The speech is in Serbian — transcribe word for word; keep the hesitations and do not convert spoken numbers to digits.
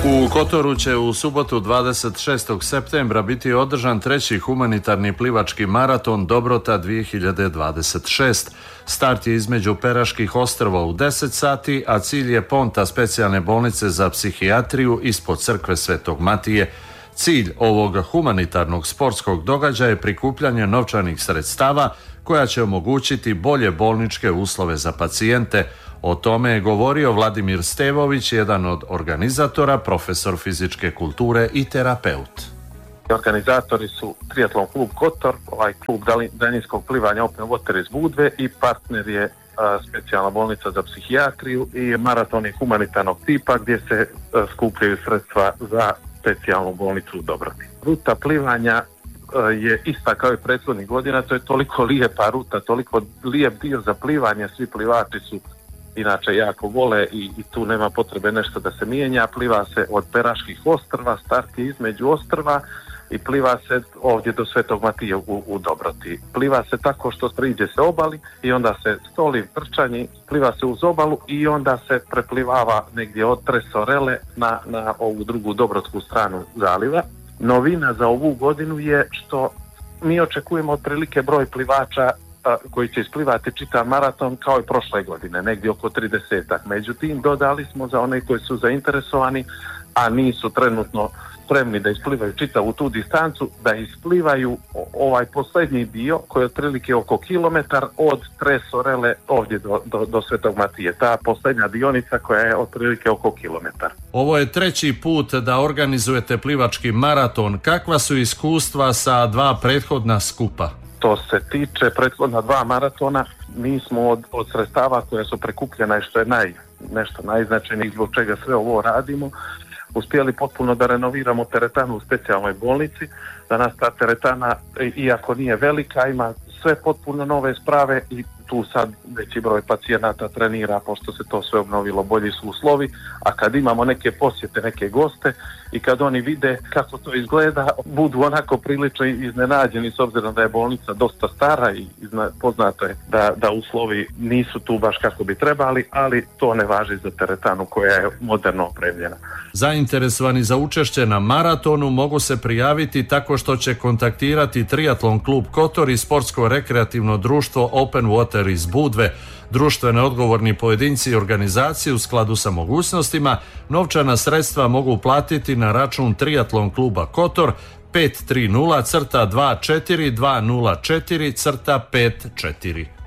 U Kotoru će u subotu dvadeset šestog septembra biti održan treći humanitarni plivački maraton Dobrota dvije hiljade dvadeset šest. Start je između Peraških ostrva u deset sati, a cilj je ponta specijalne bolnice za psihijatriju ispod crkve Svetog Matije. Cilj ovog humanitarnog sportskog događaja je prikupljanje novčanih sredstava koja će omogućiti bolje bolničke uslove za pacijente. O tome je govorio Vladimir Stevović, jedan od organizatora, profesor fizičke kulture i terapeut. Organizatori su Triatlon klub Kotor, ovaj klub daljinskog plivanja Open Water iz Budve i partner je a, specijalna bolnica za psihijatriju i maraton je humanitarnog tipa gdje se a, skupljaju sredstva za specijalnu bolnicu u Dobroti. Ruta plivanja a, je ista kao i prethodnih godina, to je toliko lijepa ruta, toliko lijep dio za plivanje, svi plivači su inače jako vole i, i tu nema potrebe nešto da se mijenja. Pliva se od Peraških ostrva, start je između ostrva i pliva se ovdje do Svetog Matije u, u Dobroti. Pliva se tako što priđe se obali i onda se stoli prčanji, pliva se uz obalu i onda se preplivava negdje od Tresorele na, na ovu drugu dobrotsku stranu zaliva. Novina za ovu godinu je što mi očekujemo otprilike broj plivača koji će isplivati čitav maraton kao i prošle godine, negdje oko tridesetak. Međutim, dodali smo za one koji su zainteresovani, a nisu trenutno spremni da isplivaju čitavu tu distancu, da isplivaju ovaj posljednji dio koji je otprilike oko kilometar od Tresorele ovdje do, do, do Svetog Matije. Ta posljednja dionica koja je otprilike oko kilometar. Ovo je treći put da organizujete plivački maraton. Kakva su iskustva sa dva prethodna skupa? Što se tiče prethodna dva maratona, mi smo od, od sredstava koja su prikupljena i što je naj, nešto najznačajnije zbog čega sve ovo radimo, uspjeli potpuno da renoviramo teretanu u specijalnoj bolnici. Danas ta teretana, iako nije velika, ima sve potpuno nove sprave i tu sad veći broj pacijenata trenira pošto se to sve obnovilo, bolji su uslovi, a kad imamo neke posjete, neke goste i kad oni vide kako to izgleda, budu onako prilično iznenađeni s obzirom da je bolnica dosta stara i poznato je da, da uslovi nisu tu baš kako bi trebali, ali to ne važi za teretanu koja je moderno opremljena. Zainteresovani za učešće na maratonu mogu se prijaviti tako što će kontaktirati Triatlon klub Kotor i sportsko-rekreativno društvo Open Water iz Budve. Društveno odgovorni pojedinci i organizacije u skladu sa mogućnostima novčana sredstva mogu platiti na račun Triatlon kluba Kotor pet tri nula dva četiri dva nula četiri pet četiri.